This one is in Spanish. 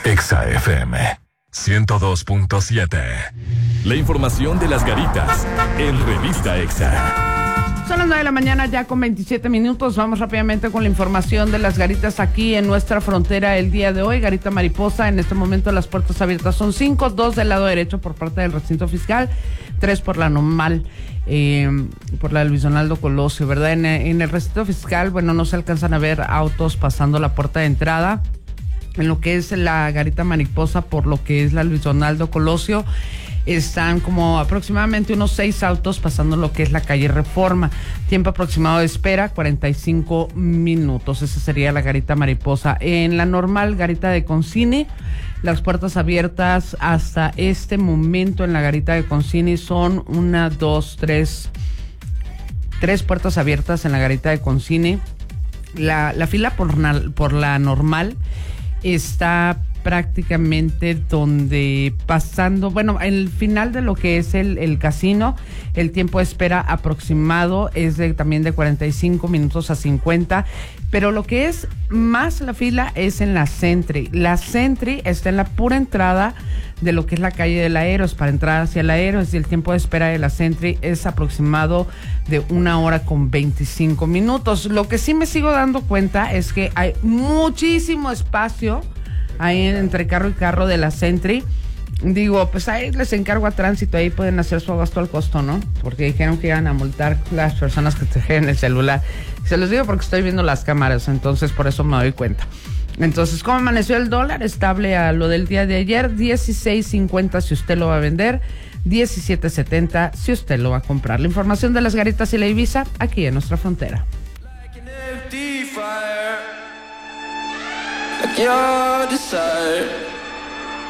Exa FM 102.7. La información de las garitas en Revista Exa. Son las 9 de la mañana ya con 27 minutos. Vamos rápidamente con la información de las garitas aquí en nuestra frontera el día de hoy. Garita Mariposa, en este momento las puertas abiertas son 5, 2 del lado derecho por parte del recinto fiscal, 3 por la normal, por la de Luis Donaldo Colosio, ¿verdad? En el recinto fiscal, bueno, no se alcanzan a ver autos pasando la puerta de entrada. En lo que es la Garita Mariposa, por lo que es la Luis Donaldo Colosio, están como aproximadamente unos 6 autos pasando lo que es la calle Reforma. Tiempo aproximado de espera, 45 minutos. Esa sería la Garita Mariposa. En la normal Garita de Concini, las puertas abiertas hasta este momento en la Garita de Concini son 1, 2, 3 puertas abiertas en la Garita de Concini. La fila por la normal está prácticamente donde pasando, bueno, el final de lo que es el casino, el tiempo de espera aproximado es también de 45 minutos a 50, pero lo que es más la fila es en la Sentry. La Sentry está en la pura entrada de lo que es la calle del Aeros. Para entrar hacia el Aeros, y el tiempo de espera de la Sentry es aproximado de 1 hora con 25 minutos. Lo que sí me sigo dando cuenta es que hay muchísimo espacio ahí entre carro y carro de la Sentry. Digo, pues ahí les encargo a tránsito, ahí pueden hacer su abasto al costo, ¿no? Porque dijeron que iban a multar las personas que trajeron el celular. Se los digo porque estoy viendo las cámaras, entonces por eso me doy cuenta. Entonces, ¿cómo amaneció el dólar? Estable a lo del día de ayer, 16.50 si usted lo va a vender, 17.70 si usted lo va a comprar. La información de las garitas y la Ibiza, aquí en nuestra frontera. Like your desire.